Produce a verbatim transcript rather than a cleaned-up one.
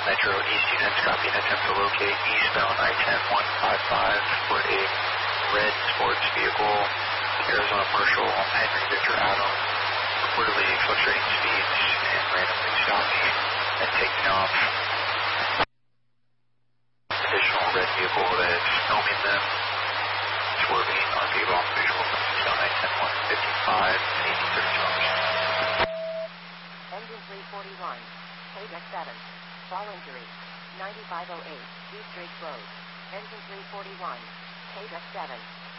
Metro East units, copy an attempt to locate eastbound I ten one five five for a red sports vehicle, Arizona Marshal Henry Victor Adam, reportedly fluctuating speeds and randomly stopping and taking off. Additional red vehicle that is filming them, swerving on vehicle on visual from eastbound I ten one fifty-five and eighty-six miles. Engine three forty-one, K seven, fall injury, ninety-five oh eight, East Ridge Road. Engine three forty-one, K seven.